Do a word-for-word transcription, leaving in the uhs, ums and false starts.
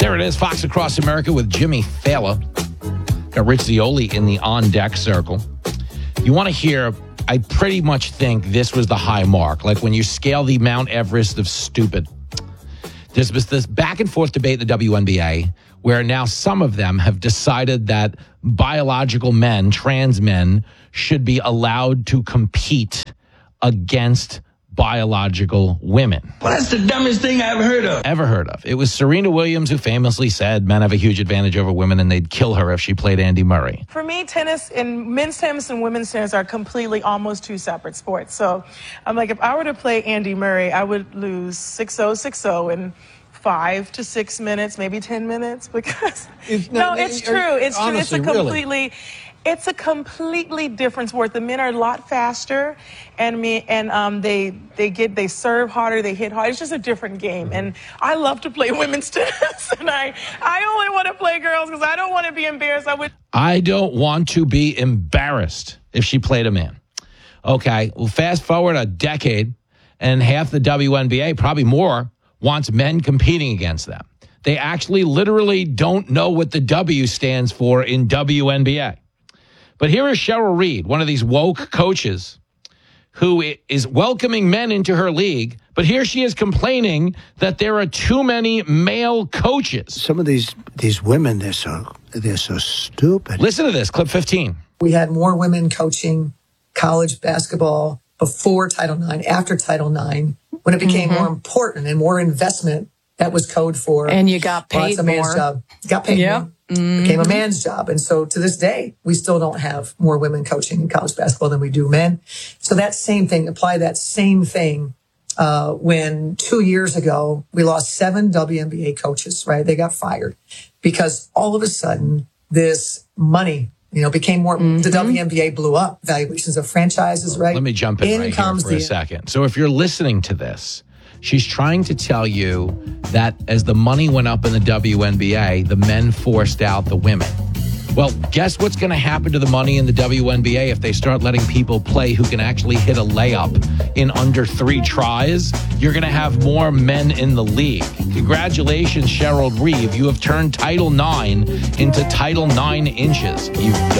There it is, Fox Across America with Jimmy Fallon. Got Rich Zeoli in the on-deck circle. You want to hear, I pretty much think this was the high mark, like when you scale the Mount Everest of stupid. There's this back and forth debate in the W N B A where now some of them have decided that biological men, trans men, should be allowed to compete against biological women. Well, that's the dumbest thing I've heard of. Ever heard of. It was Serena Williams who famously said men have a huge advantage over women and they'd kill her if she played Andy Murray. For me, tennis and men's tennis and women's tennis are completely almost two separate sports. So I'm like, if I were to play Andy Murray, I would lose six oh, six oh in five to six minutes, maybe ten minutes, because If- no, no, it's are- true. It's true. It's honestly, a really. completely, it's a completely different sport. The men are a lot faster, and me and um, they they get they serve harder, they hit hard. It's just a different game, and I love to play women's tennis, and I I only want to play girls because I don't want to be embarrassed. I would. I don't want to be embarrassed if she played a man. Okay, well, fast forward a decade, and half the W N B A, probably more, wants men competing against them. They actually literally don't know what the W stands for in W N B A. But here is Cheryl Reed, one of these woke coaches who is welcoming men into her league. But here she is complaining that there are too many male coaches. Some of these these women, they're so they're so stupid. Listen to this, clip fifteen. We had more women coaching college basketball before Title nine, after Title nine, when it became Mm-hmm. more important and more investment. That was code for. And you got well, paid it's a man's more. job. Got paid Yep. more. Became a man's job. And so to this day, we still don't have more women coaching in college basketball than we do men. So that same thing, apply that same thing uh, when two years ago, we lost seven W N B A coaches, right? They got fired because all of a sudden this money, you know, became more, Mm-hmm. the W N B A blew up, valuations of franchises, right? Let me jump in, right here comes for a the- second. So if you're listening to this, she's trying to tell you that as the money went up in the W N B A, the men forced out the women. Well, guess what's going to happen to the money in the W N B A if they start letting people play who can actually hit a layup in under three tries? You're going to have more men in the league. Congratulations, Cheryl Reeve. You have turned Title nine into Title nine inches. You